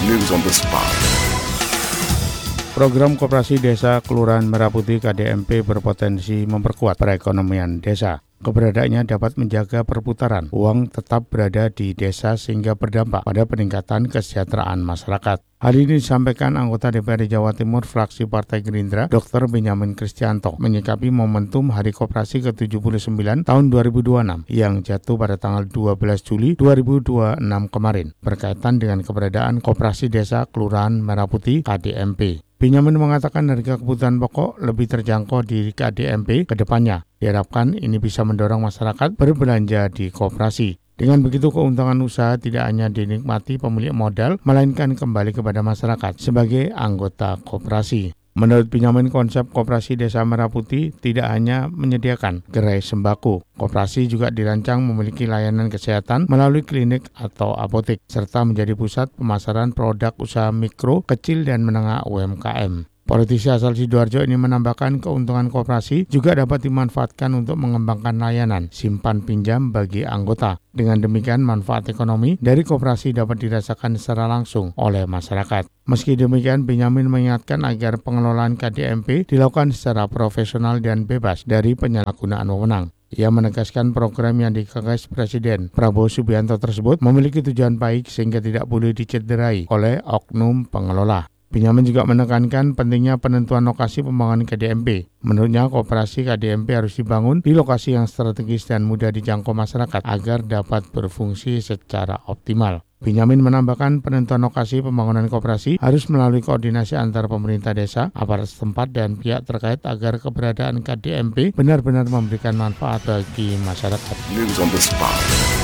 News on the spot. Program Koperasi Desa Kelurahan Merah Putih KDMP berpotensi memperkuat perekonomian desa. Keberadaannya dapat menjaga perputaran uang tetap berada di desa sehingga berdampak pada peningkatan kesejahteraan masyarakat. Hal ini disampaikan anggota DPRD Jawa Timur fraksi Partai Gerindra, Dr. Benyamin Kristianto, menyikapi momentum Hari Koperasi ke-79 tahun 2026 yang jatuh pada tanggal 12 Juli 2026 kemarin, berkaitan dengan keberadaan Koperasi Desa Kelurahan Merah Putih KDMP. Benyamin mengatakan harga kebutuhan pokok lebih terjangkau di KDMP ke depannya. Diharapkan ini bisa mendorong masyarakat berbelanja di koperasi. Dengan begitu, keuntungan usaha tidak hanya dinikmati pemilik modal, melainkan kembali kepada masyarakat sebagai anggota koperasi. Menurut Benyamin, konsep Koperasi Desa Merah Putih tidak hanya menyediakan gerai sembako. Koperasi juga dirancang memiliki layanan kesehatan melalui klinik atau apotek, serta menjadi pusat pemasaran produk usaha mikro, kecil, dan menengah UMKM. Politisi asal Sidoarjo ini menambahkan keuntungan koperasi juga dapat dimanfaatkan untuk mengembangkan layanan simpan pinjam bagi anggota. Dengan demikian, manfaat ekonomi dari koperasi dapat dirasakan secara langsung oleh masyarakat. Meski demikian, Benyamin mengingatkan agar pengelolaan KDMP dilakukan secara profesional dan bebas dari penyalahgunaan wewenang. Ia menegaskan program yang digagas Presiden Prabowo Subianto tersebut memiliki tujuan baik sehingga tidak boleh dicederai oleh oknum pengelola. Benyamin juga menekankan pentingnya penentuan lokasi pembangunan KDMP. Menurutnya, koperasi KDMP harus dibangun di lokasi yang strategis dan mudah dijangkau masyarakat agar dapat berfungsi secara optimal. Benyamin menambahkan penentuan lokasi pembangunan koperasi harus melalui koordinasi antar pemerintah desa, aparat setempat, dan pihak terkait agar keberadaan KDMP benar-benar memberikan manfaat bagi masyarakat. News on the spot.